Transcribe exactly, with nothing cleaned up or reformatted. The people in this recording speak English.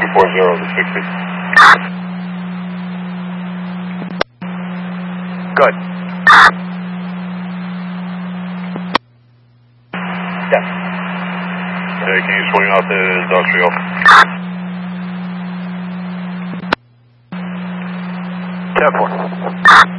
four zero to sixty. Good. Yes. Okay, can you swing out the industrial? ten four.